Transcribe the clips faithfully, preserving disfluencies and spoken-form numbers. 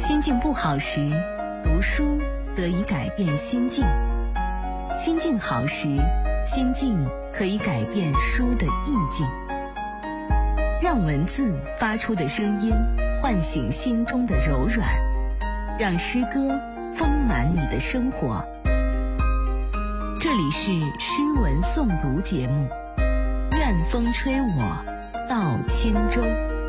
心境不好时，读书得以改变心境；心境好时，心境可以改变书的意境。让文字发出的声音唤醒心中的柔软，让诗歌丰满你的生活。这里是诗文诵读节目，愿风吹我到轻舟。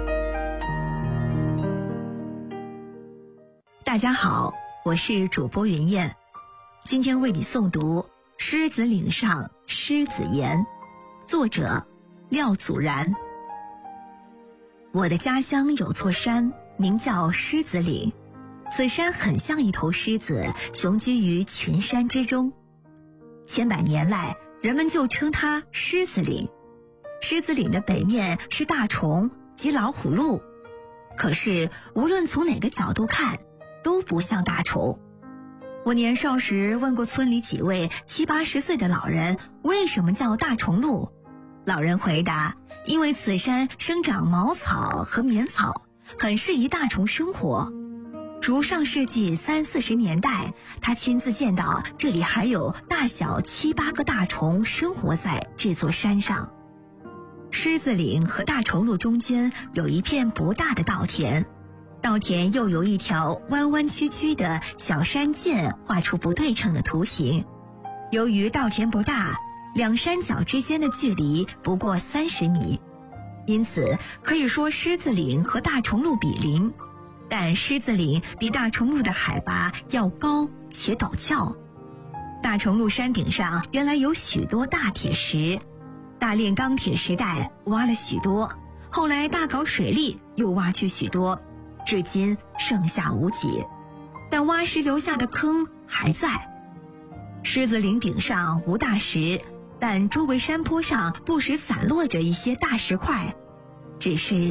大家好，我是主播云燕，今天为你诵读《狮子岭上狮子岩》，作者廖祖然。我的家乡有座山，名叫狮子岭。此山很像一头狮子，雄居于群山之中。千百年来，人们就称它狮子岭。狮子岭的北面是大虫及老虎路，可是无论从哪个角度看，都不像大虫。我年少时问过村里几位七八十岁的老人，为什么叫大虫路？老人回答，因为此山生长茅草和棉草，很适宜大虫生活。如上世纪三四十年代，他亲自见到这里还有大小七八个大虫生活在这座山上。狮子岭和大虫路中间有一片不大的稻田，稻田又有一条弯弯曲曲的小山涧画出不对称的图形。由于稻田不大，两山脚之间的距离不过三十米，因此可以说狮子岭和大虫路比邻，但狮子岭比大虫路的海拔要高且陡峭。大虫路山顶上原来有许多大铁石，大炼钢铁时代挖了许多，后来大搞水利又挖去许多，至今剩下无几，但挖石留下的坑还在。狮子岭顶上无大石，但周围山坡上不时散落着一些大石块，只是